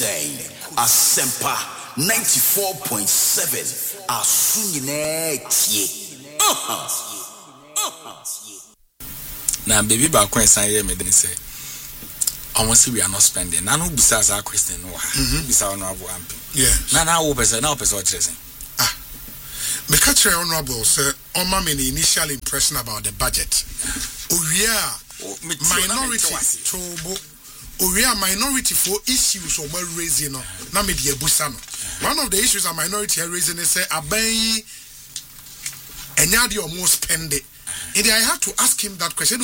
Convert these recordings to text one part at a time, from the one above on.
say Asempa 94.7 Asunyine tie. Now baby back when say me then say almost we are not spending. Now no besides our question no. Besides no abo ampi. Yes. Now what person what you saying? Because your honorable sir, on my initial impression about the budget. We are minority for issues or raising no. Na me die busano. One of the issues a minority are raising is say aban enyadi almost spend it. And I have to ask him that question.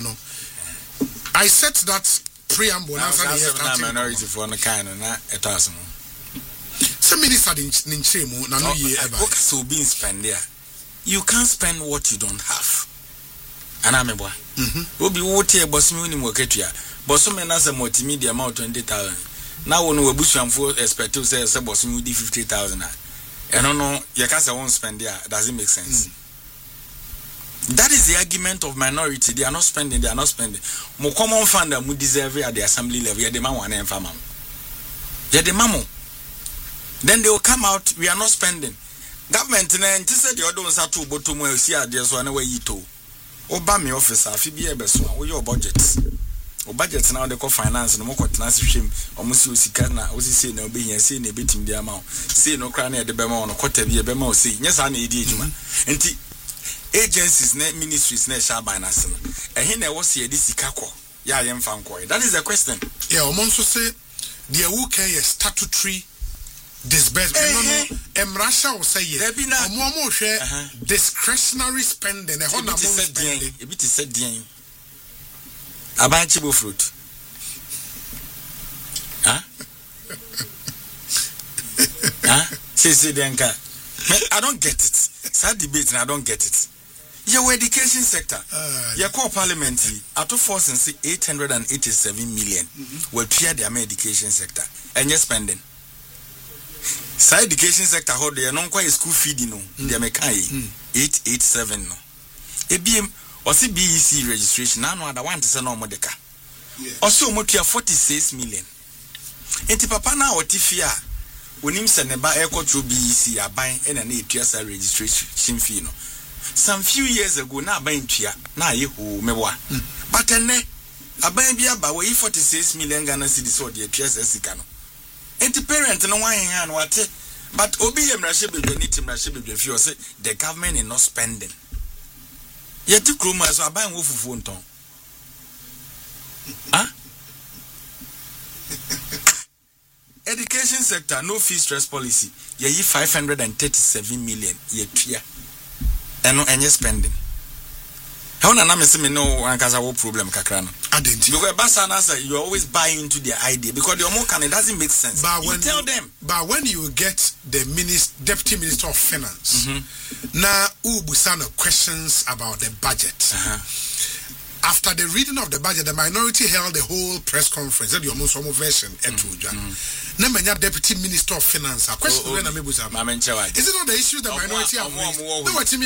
I said that preamble answer the minority for the kind of na etasmo. Some minister in Chemo na no year ever. So being spend there. You can't spend what you don't have. And I'm a boy. Obi wo tie boss me ni mo ketua. Boss me na say multimedia amount 20,000. Now we know busuamfo expect to say boss me di 50,000. And no you can't say won't spend there. Does it make sense? That is the argument of minority. They are not spending. Mo common fund that mo deserve at the assembly level. The man one farm. The mamo. Then they will come out. We are not spending. Government then said the other ones are too. But to mo see there's one way you to. Oba me officer. Fi be ebe so. Wo your budget. O budget now they call finance. No more finance shame. Almost you see na. O see say na obe here say na betim the amount. Say no cry na the bema no quarter be ebe ma say. Yes, I need ejuma. Enti agencies, ministries, shabanasino. And he never see this sikako. Ya yemfankoi. That is the question. Yeah, also say the UK is statutory disbursement. No, Russia will say yes. Omo share discretionary spending. A bit said dien. Abanchibo fruit. Huh? Say denka. I don't get it. Sad debate and I don't get it. Your education sector, your core parliament, at all force and say 887 million will clear their education sector and you're spending. Side education sector, hold their non quite school feeding, no, their mekai 887 no. ABM or CBEC registration, none other one to send no Modeka. Also, Motia 46 million. Enti papa na otifia. Unim seneba eko to BEC aban and an ATS registration fee no. Some few years ago na aban tua na ye ho mewa. But ene aban bia ba we 46 million Ghana cedis or the ATS sika no. Enti parent no wan han wate but obi yemrashe bedwe ni timrashe bedwe fi o say the government is not spending. Yet kroma so aban wo fufu nton. Education sector, no fee stress policy. Ye 537 million ye tia. And no any spending. How na me say me no ankaza wo problem kakra no. Because basa na say you always buy into their idea because the more can it doesn't make sense. But when you tell them. But when you get the deputy minister of finance, now ubusano questions about the budget. After the reading of the budget, the minority held a whole press conference. That your most version. Nemenya deputy minister of finance. A question when is it not the issue the minority have raised? No, what me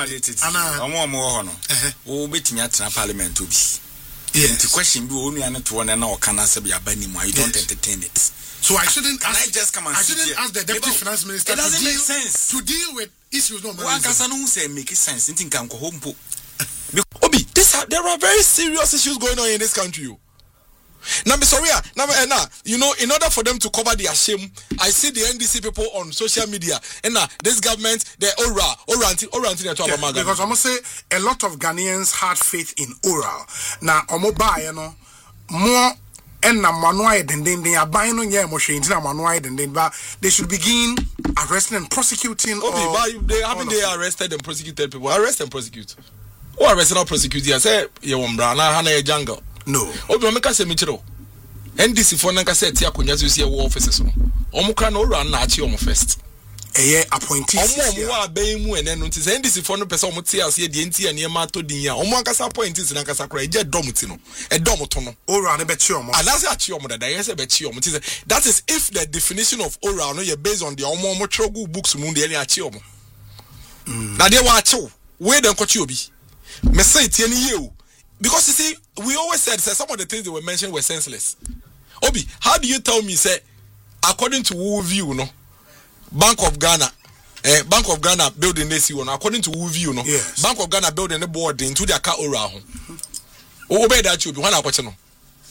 parliament to be. Yes. The question be only an to one and now can answer be abanimo. You don't entertain it. So I shouldn't ask. I just come and ask the deputy finance minister. It doesn't make sense to deal with issues. No, one can say make sense. Think can go home. Obi, there are very serious issues going on in this country. Now, you know, in order for them to cover their shame, I see the NDC people on social media, and this government, the Oral. Because I must say, a lot of Ghanaians had faith in Oral. Now, Omoba, you know, more. And na manuai dendin they are buying on your machine na manuai dendin but they should begin arresting and prosecuting. Okay, but they arrested and prosecuted people. Arrest and prosecute. Or arrest and prosecute. I say you umbrana hana jungle. No. Obi make say michiro. NDC for nanka say tia konya so see war offices no. Omo kra no run na achi omo first. Eye appointees. Omo aben mu ene no nti say NDC for no person omo tia ase de ntia ne ma to din ya. Omo ankasa appointees na ankasa kra eje dom ti no. E dom to no. Oral ne be chi omo. Alase achi omo da yes be chi omo ti say that is if the definition of oral no you based on the omo trogu books mu de achi omo. Na de wa achi we dem kwachi obi. Me say tie ni ye o. Because you see, we always said some of the things they were mentioned were senseless. Obi, how do you tell me, say, according to who view no Bank of Ghana building this one according to who view no yes. Bank of Ghana building the board into their car ora ho obey that you be one akwache no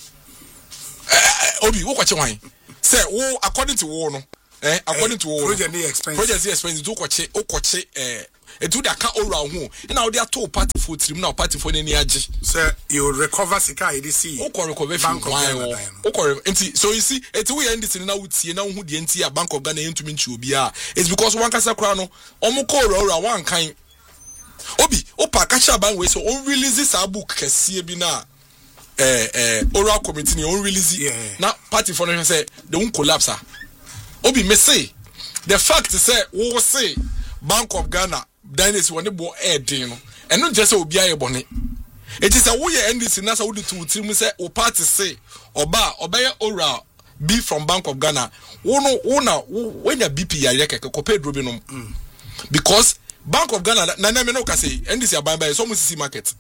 obi wo kwache wan say wo according to wo no according to wo project expense do kwache etu da ka ora ho na wo dey to party for trim na party for ni age sir you recover sika you see wo recover Bank of Ghana enti so you see etu we end this na wutie na hu de enti a Bank of Ghana entumi nchi obi a it's because one kasa kra no omo ko ora one kan obi opa kacha ban we so on release this book kese bi na oral committee ni on release na party for no say they won't collapse obi me say the fact say wo say Bank of Ghana dynasty when the boy no and not just obi aye bone it is a wo ye NDC na say wo to team say o party say oba obey oral be from Bank of Ghana wo no when your BP ya keke ko pedro bi no because Bank of Ghana na me no ka say NDC aban so mo sisi market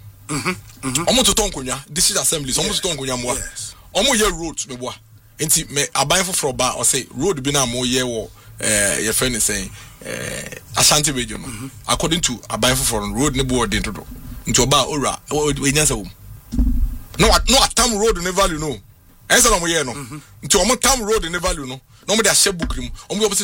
omo to tonkonya district assembly so omo to tonkonya mo omo ye road me boa enti me aban foforo ba o say road bi na mo ye wo your friend is saying Ashanti region according to aban foforo road ne board den todo nti oba ora we nyansa wo no atam road ne value no ensa no mo ye no nti omo tam road ne value no no mo dey share book rim omo be say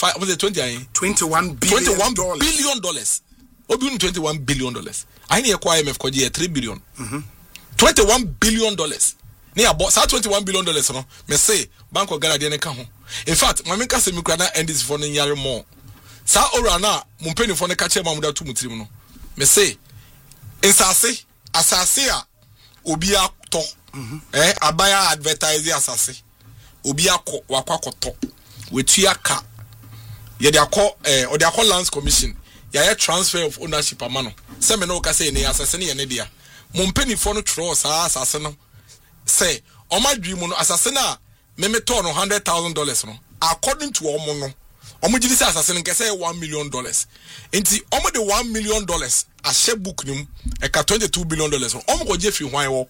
21 billion dollars obi $21 billion I need acquire IMF ko je $3 billion $21 billion ne about $21 billion no me say Bank of Ghana de ne ka ho in fact my menka say me kra na endis for no yare more sa ora na mo mpeni for ne ka che ma mo da tu mutirim no me say insase asase a obi ato abaya advertise asase obi akọ wakwakoto wetu aka ye de akọ lands commission ya transfer of ownership amano se me no ka say ne asase ne ye ne dia mo mpeni for no tro sa asase no say omadwi mu no asase na me to no $100,000 no according to omo no omo gidi say asase no nke say $1 million enti omo de $1 million a share book nim e ka $22 billion omo ko je fi hwan wo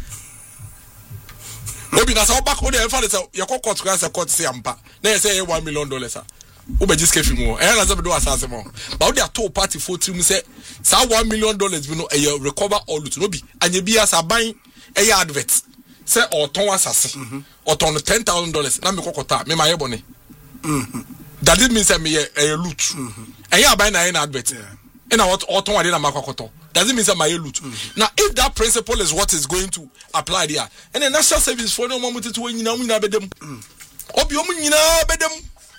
obi na sa back o de e fa de say ye ko court class court say ampa na ye say $1 million Uba just kefi mo na za be do asase mo ba we to party for trim say sa $1 million bi no e recover all it no bi anye bia sa ban e advert say oton asase oton $10,000 na me kokota me ma ye bone that it means me e loot e ya ban na advert and what oton ade na makokoto does it mean say my loot now if that principle is what is going to apply there and the national service for no moment to nyina bedem obi nyina bedem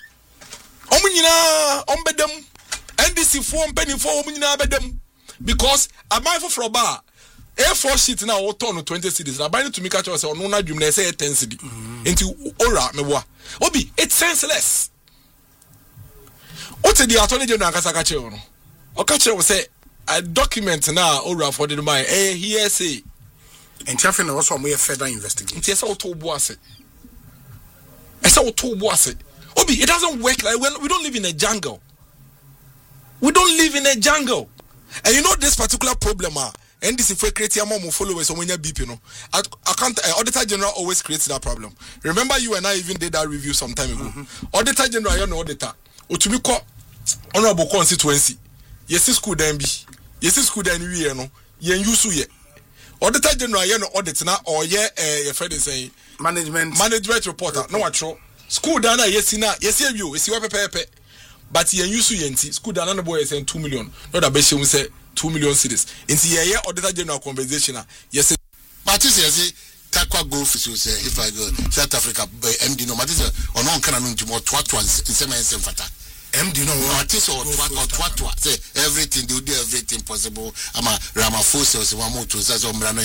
ombedem NDC form penny for nyina bedem because aban for bar A4 sheet na o turn 20 cedis na buy to me catch us no na dwum na say 10 cedi enti ora meboa obi it's senseless what the attorney general akasa ka che no o ka che we say a document na ora for the my here say enti afi na also mo further investigation enti esa o to bo ase obi it doesn't work like we don't live in a jungle. We don't live in a jungle. And you know this particular problem and this if we create a more followers when you BP no I can't Auditor General always creates that problem. Remember you and I even did that review some time ago. Auditor General you know auditor otumi ko honorable constituency yes school then be yes school then we no yen use ye Auditor General you know audit na or ye your friend is saying management reporter no atro school dana yes na yes you is your pepe but yen use yenti school dana no boy say 2 million no that be say 2 million cedis inti ye Auditor General conversation yes but you say takwa go office say if I go South Africa MD no matter ono kana no ntimo twatwa nsem fata MD no artist or twatwa say everything they do everything possible ama Ramaphosa say one more to say so mra no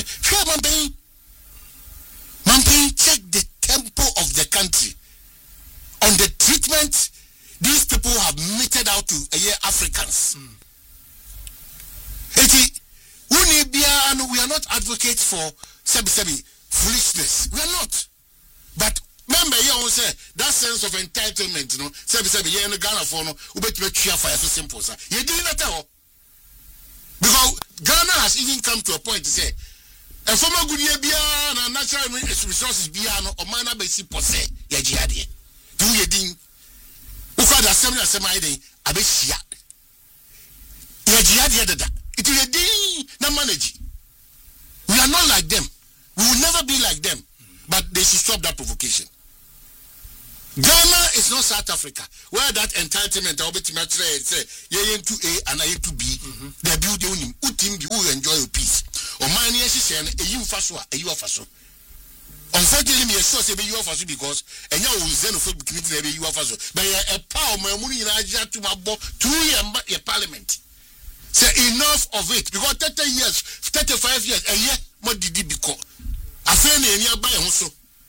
Mampi check the tempo of the country on the treatment these people have meted out to Africans. We are not advocates for sebi foolishness. We are not. But remember, you say that sense of entitlement, you know, sebi you in Ghana for no, ubet fire so simple, sir. You didn't at all. Because Ghana has even come to a point to say, a former good year beyond natural resources beyond or minor basic posse, Yajiadi. Do you ding? Who called assembly day? Abeshia. It is a ding, no manage. We are not like them. We will never be like them. But they should stop that provocation. Ghana is not South Africa, where that entitlement of it say ye to A and I to B. They build him, utim who enjoy your peace. Or mine yes a you faso, a you faso. Unfortunately, me sure say you faso because and you will xenophobic community you faso. But a power my money in Asia to my bo 2 year parliament. Say enough of it because 30 years, 35 years, a year what did it become? I feel nearby also.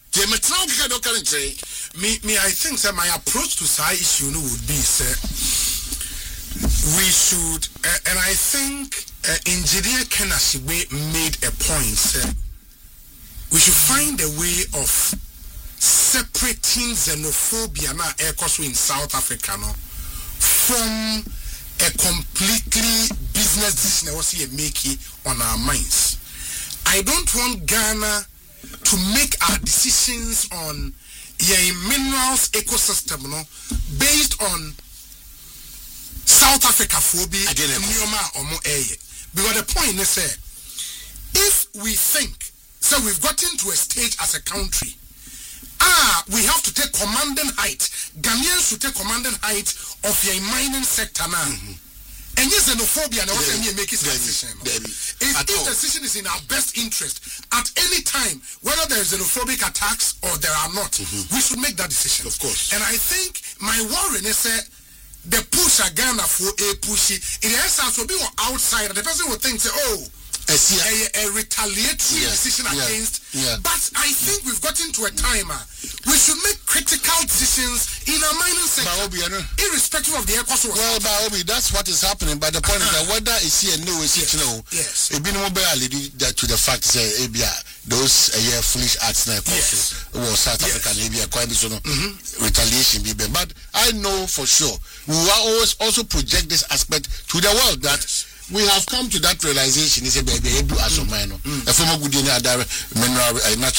Me, I think that my approach to side issue would be, sir, we should, and I think Engineer Kenashiwe made a point, sir, we should find a way of separating xenophobia in South Africa from a completely business decision we make on our minds. I don't want Ghana to make our decisions on minerals ecosystem based on South Africa phobia. Because the point is, if we think, so we've gotten to a stage as a country, we have to take commanding height. Ghanaians should take commanding height of your mining sector now. And yes, xenophobia and what we make is a decision. If the decision is in our best interest, at any time, whether there is xenophobic attacks or there are not, we should make that decision. Of course. And I think my worry is the push Ghana for a pushy. In essence, will be outside, and the person will think, a retaliatory decision against. But I think we've gotten to a time we should make critical decisions in our mining sector, irrespective of the ecosystem. Well, Baobi, that's what is happening. But the point is that whether it's here no is it no. Yes. It been that to the fact say those foolish acts now was South Africa and quite retaliation be. But I know for sure we will always also project this aspect to the world that. We have come to that realization. Is a baby do as a minor. A former good mineral